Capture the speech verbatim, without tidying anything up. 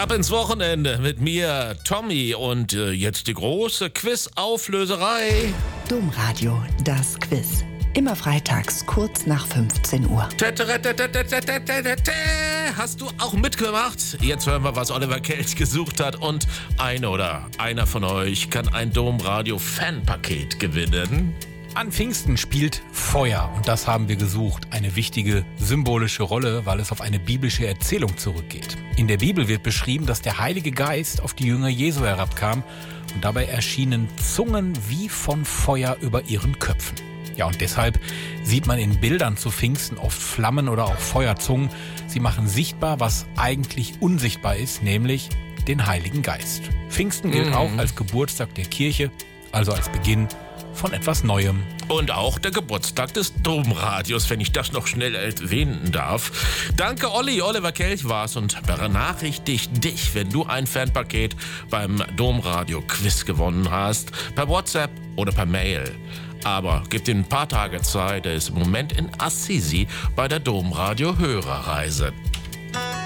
Ab ins Wochenende mit mir, Tommy, und äh, jetzt die große Quiz-Auflöserei. Domradio, das Quiz. Immer freitags, kurz nach fünfzehn Uhr. Hast du auch mitgemacht? Jetzt hören wir, was Oliver Kelch gesucht hat. Und eine oder einer von euch kann ein Domradio-Fanpaket gewinnen. An Pfingsten spielt Feuer, und das haben wir gesucht, eine wichtige symbolische Rolle, weil es auf eine biblische Erzählung zurückgeht. In der Bibel wird beschrieben, dass der Heilige Geist auf die Jünger Jesu herabkam und dabei erschienen Zungen wie von Feuer über ihren Köpfen. Ja, und deshalb sieht man in Bildern zu Pfingsten oft Flammen oder auch Feuerzungen. Sie machen sichtbar, was eigentlich unsichtbar ist, nämlich den Heiligen Geist. Pfingsten gilt mhm. auch als Geburtstag der Kirche, also als Beginn von etwas Neuem. Und auch der Geburtstag des Domradios, wenn ich das noch schnell erwähnen darf. Danke, Olli. Oliver Kelch war's und benachrichtigt dich, wenn du ein Fanpaket beim Domradio-Quiz gewonnen hast, per WhatsApp oder per Mail. Aber gib ihm ein paar Tage Zeit, er ist im Moment in Assisi bei der Domradio-Hörerreise.